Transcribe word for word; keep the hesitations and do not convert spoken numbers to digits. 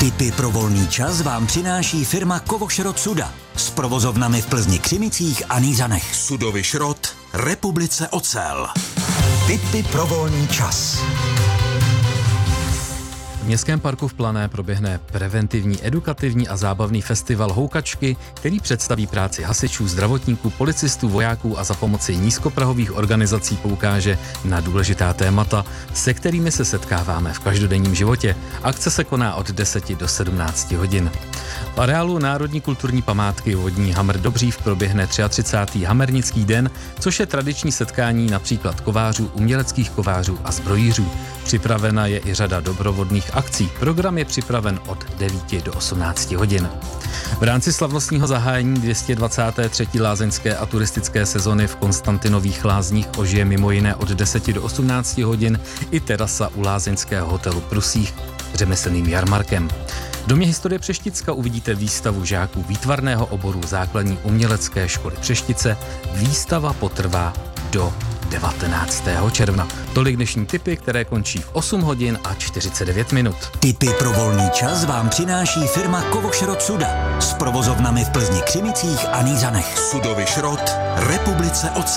Tipy pro volný čas vám přináší firma Kovošrot Suda s provozovnami v Plzni, Křimicích a Nýřanech. Sudovy Šrot, Republice Ocel. Tipy pro volný čas. V Městském parku v Plané proběhne preventivní, edukativní a zábavný festival Houkačky, který představí práci hasičů, zdravotníků, policistů, vojáků a za pomoci nízkoprahových organizací poukáže na důležitá témata, se kterými se setkáváme v každodenním životě. Akce se koná od deseti do sedmnácti hodin. V areálu Národní kulturní památky Vodní Hamr Dobřív proběhne třicátý třetí Hamernický den, což je tradiční setkání například kovářů, uměleckých kovářů a zbrojířů. Připravena je i řada doprovodných akcí. Program je připraven od devíti do osmnácti hodin. V rámci slavnostního zahájení dvě stě dvacáté třetí lázeňské a turistické sezony v Konstantinových lázních ožije mimo jiné od deseti do osmnácti hodin i terasa u lázeňského hotelu Prusích řemeslným jarmarkem. V Domě historie Přešticka uvidíte výstavu žáků výtvarného oboru základní umělecké školy Přeštice. Výstava potrvá do devatenáctého června. Tolik dnešní tipy, které končí v osm hodin a čtyřicet devět minut. Tipy pro volný čas vám přináší firma Kovošrot Suda s provozovnami v Plzni, Křimicích a Nýřanech. Sudovy Šrot, Republice Ocel.